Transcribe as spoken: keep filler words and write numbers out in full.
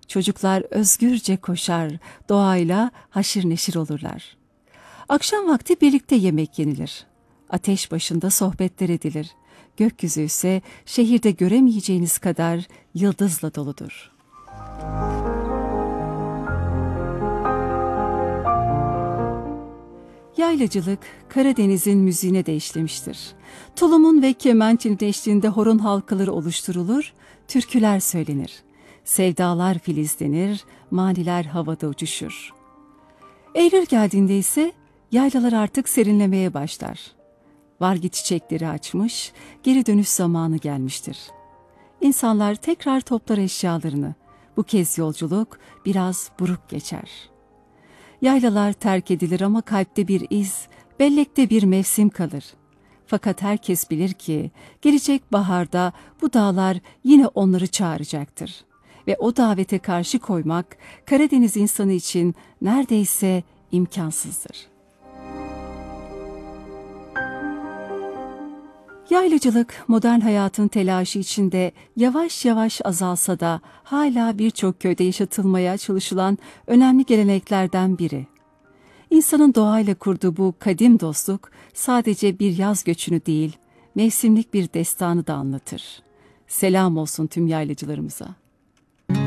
Çocuklar özgürce koşar, doğayla haşir neşir olurlar. Akşam vakti birlikte yemek yenilir. Ateş başında sohbetler edilir. Gökyüzü ise şehirde göremeyeceğiniz kadar yıldızla doludur. Yaylacılık, Karadeniz'in müziğine de işlemiştir. Tulumun ve kemençenin eşliğinde horon halkaları oluşturulur, türküler söylenir. Sevdalar filizlenir, maniler havada uçuşur. Eylül geldiğinde ise yaylalar artık serinlemeye başlar. Vargı çiçekleri açmış, geri dönüş zamanı gelmiştir. İnsanlar tekrar toplar eşyalarını. Bu kez yolculuk biraz buruk geçer. Yaylalar terk edilir ama kalpte bir iz, bellekte bir mevsim kalır. Fakat herkes bilir ki gelecek baharda bu dağlar yine onları çağıracaktır. Ve o davete karşı koymak Karadeniz insanı için neredeyse imkansızdır. Yaylacılık modern hayatın telaşı içinde yavaş yavaş azalsa da hala birçok köyde yaşatılmaya çalışılan önemli geleneklerden biri. İnsanın doğayla kurduğu bu kadim dostluk sadece bir yaz göçünü değil, mevsimlik bir destanı da anlatır. Selam olsun tüm yaylacılarımıza.